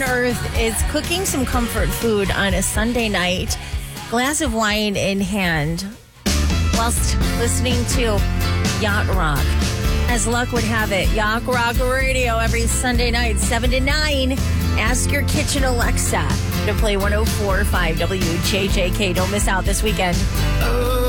on earth is cooking some comfort food on a Sunday night, glass of wine in hand, whilst listening to Yacht Rock? As luck would have it, Yacht Rock Radio every Sunday night, 7 to 9. Ask your kitchen Alexa to play 104.5 WJJK. Don't miss out this weekend.